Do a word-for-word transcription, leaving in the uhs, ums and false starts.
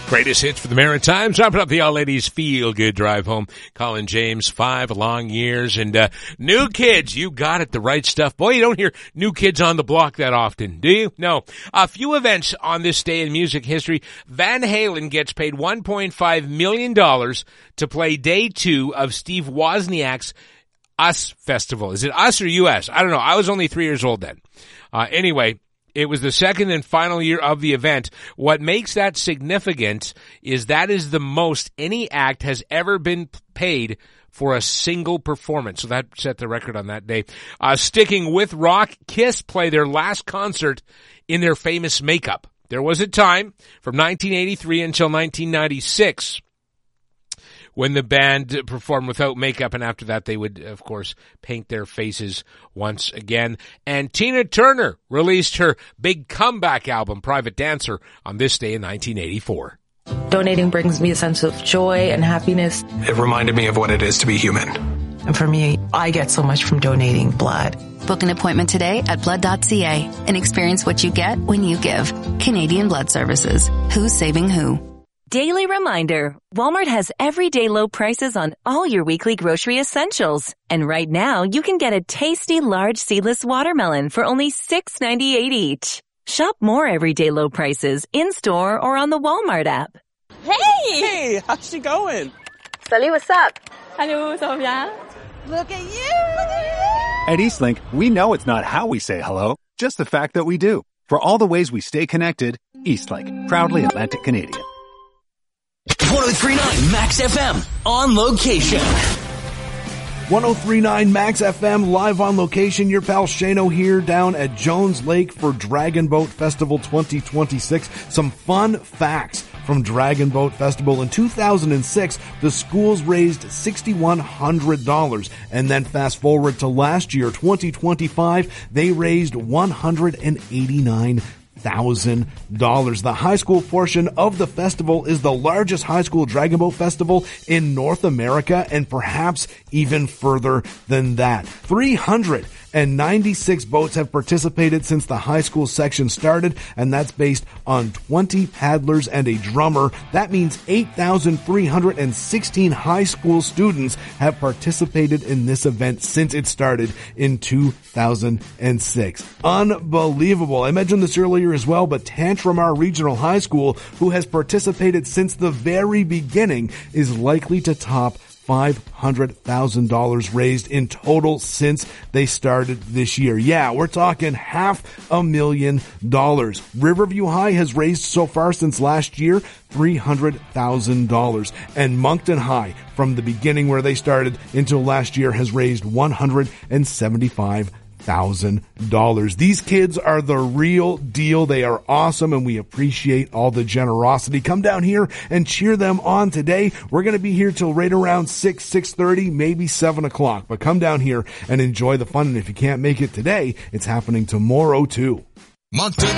Greatest hits for the Maritimes. Wrapping up the All Ladies Feel Good Drive Home. Colin James, five long years. And uh New Kids, you got it, the right stuff. Boy, you don't hear New Kids on the Block that often, do you? No. A few events on this day in music history. Van Halen gets paid one point five million dollars to play day two of Steve Wozniak's Us Festival. Is it Us or U S? I don't know. I was only three years old then. Uh anyway. It was the second and final year of the event. What makes that significant is that is the most any act has ever been paid for a single performance. So that set the record on that day. Uh, sticking with rock, Kiss play their last concert in their famous makeup. There was a time from nineteen eighty-three until nineteen ninety-six when the band performed without makeup, and after that they would, of course, paint their faces once again. And Tina Turner released her big comeback album, Private Dancer, on this day in nineteen eighty-four. Donating brings me a sense of joy and happiness. It reminded me of what it is to be human. And for me, I get so much from donating blood. Book an appointment today at blood dot c a and experience what you get when you give. Canadian Blood Services. Who's saving who? Daily reminder, Walmart has everyday low prices on all your weekly grocery essentials. And right now, you can get a tasty large seedless watermelon for only six ninety-eight each. Shop more everyday low prices in-store or on the Walmart app. Hey! Hey, how's she going? Salut, what's up? Hello, ça va bien? Look at you! At Eastlink, we know it's not how we say hello, just the fact that we do. For all the ways we stay connected, Eastlink, proudly Atlantic Canadian. one oh three point nine Max F M on location. one oh three point nine Max F M live on location. Your pal Shano here down at Jones Lake for Dragon Boat Festival twenty twenty-six. Some fun facts from Dragon Boat Festival. In two thousand six, the schools raised six thousand one hundred dollars. And then fast forward to last year, twenty twenty-five, they raised one hundred eighty-nine thousand dollars. The high school portion of the festival is the largest high school Dragon Boat Festival in North America, and perhaps even further than that. three hundred ninety-six boats have participated since the high school section started, and that's based on twenty paddlers and a drummer. That means eight thousand three hundred sixteen high school students have participated in this event since it started in two thousand six. Unbelievable. I mentioned this earlier as well, but Tantramar Regional High School, who has participated since the very beginning, is likely to top five hundred thousand dollars raised in total since they started this year. Yeah, we're talking half a million dollars. Riverview High has raised so far since last year three hundred thousand dollars. And Moncton High, from the beginning where they started until last year, has raised one hundred seventy-five thousand dollars. These kids are the real deal. They are awesome, and we appreciate all the generosity. Come down here and cheer them on today. We're going to be here till right around six, six thirty, maybe seven o'clock. But come down here and enjoy the fun. And if you can't make it today, it's happening tomorrow too. Moncton